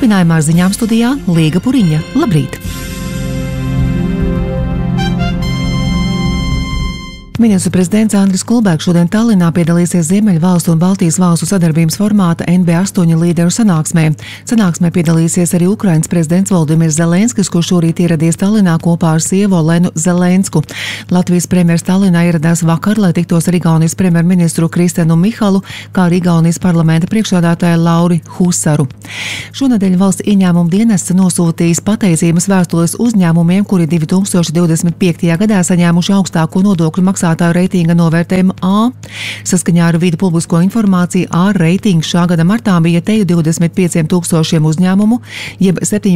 turpinājumā ar ziņām studijā Līga Puriņa. Labrīt! Ministru prezidents Andris Kulbergs šodien Tallinā piedalīsies Ziemeļvalstu un Baltijas valstu sadarbības formāta NB8 līderu sanāksmē. Sanāksmē piedalīsies arī Ukrainas prezidents Volodimirs Zelenskis, kurš šorīt ieradies Tallinā kopā ar sievu Olenu Zelensku. Latvijas premjers Tallinā ieradās vakar, lai tiktos ar Igaunijas premjerministru Kristenu Mihalu, kā arī Igaunijas parlamenta priekšsēdētāju Lauri Husaru. Šonedēļ valsts ieņēmuma dienests nosūtījis pateicības vēstules uzņēmumiem, kuri 2025. gadā saņēmuši augstāko nodokļu maksātāju reitinga novērtējumu A. Saskaņā ar Vidu publisko informāciju A reitings šā gada martā bija teju 25 000 uzņēmumu, jeb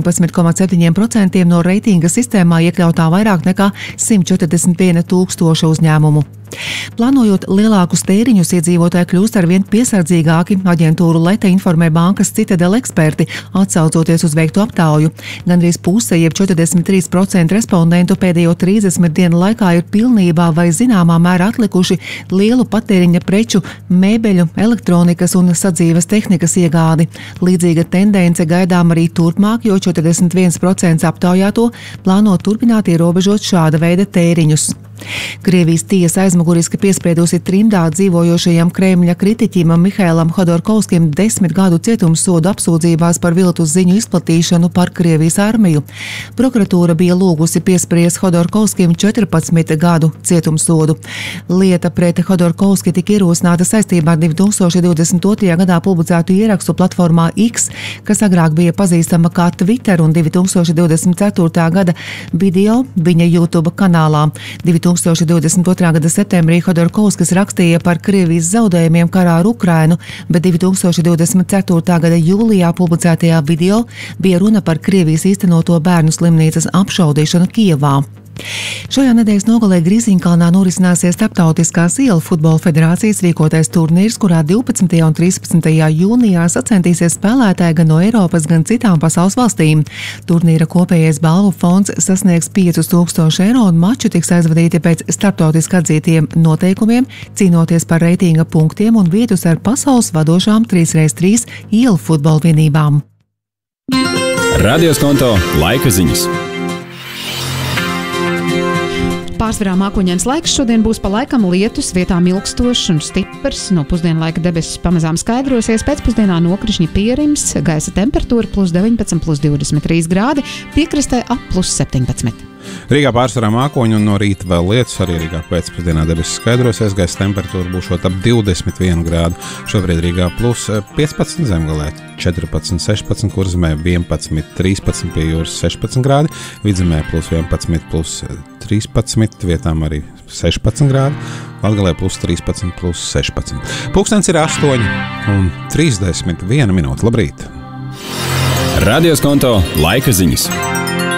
17,7% no reitinga sistēmā iekļautā vairāk nekā 141 000 uzņēmumu. Plānojot lielākus tēriņus, iedzīvotāji kļūst arvien piesardzīgāki. Aģentūru Leta informē bankas Citadel eksperti, atsaucoties uz veiktu aptauju. Gandrīz puse, jeb 43% respondentu pēdējo 30 dienu laikā ir pilnībā vai zināmā mērā atlikuši lielu patēriņa preču, mēbeļu, elektronikas un sadzīves tehnikas iegādi. Līdzīga tendence gaidām arī turpmāk, jo 41% aptaujāto plāno turpināt ierobežot šāda veida tēriņus. Krievijas tiesa aizmuguriski piespriedusi trimdā dzīvojošajam Kremļa kritiķim Mihailam Hodorkovskim 10 gadu cietumssodu apsūdzībās par viltus ziņu izplatīšanu par Krievijas armiju. Prokuratūra bija lūgusi piespriest Hodorkovskim 14 gadu cietumssodu. Lieta pret Hodorkovski tika ierosināta saistībā ar 2022. gadā publicētu ierakstu platformā X, kas agrāk bija pazīstama kā Twitter, un 2024. gada video viņa YouTube kanālā. 2022. gada septembrī Hodorkovskis rakstīja par Krievijas zaudējumiem karā ar Ukrainu, bet 2024. gada jūlijā publicētajā video bija runa par Krievijas īstenoto bērnu slimnīcas apšaudīšanu Kijevā. Šajā nedēļas nogalē Grīziņkalnā norisināsies Starptautiskās ielu futbola federācijas rīkotais turnīrs, kurā 12. un 13. jūnijā sacensties spēlētāji gan no Eiropas, gan citām pasaules valstīm. Turnīra kopējais balvu fonds sasniegs 5000 eiro un mači tiks aizvadīti pēc starptautiski atzītiem noteikumiem, cīnoties par reitinga punktiem un vietus ar pasaules vadošām 3x3 ielu futbola vienībām. Radios konto laika ziņas. Pārsvarā mākoņains laiks šodien būs pa laikam lietus, vietām ilgstošs un stiprs. No pusdienlaika debesis pamazām skaidrosies, pēcpusdienā nokrišņi pierims, gaisa temperatūra +19, +23 grādi, piekrastē ap +17. Rīgā pārsvarā mākoņi un no rīta vēl lietus, arī Rīgā pēcpusdienā debesis skaidrosies, gaisa temperatūra būšot ap 21 grādu. Šobrīd Rīgā +15, Zemgalē 14, 16, Kurzemē 11, 13, pie jūras 16 grādi, Vidzemē +11, +13, vietām arī 16 grādi, Latgalē +13, +16. Pulkstens ir 8:31 minūte. Labrīt! Radios konto laika ziņas.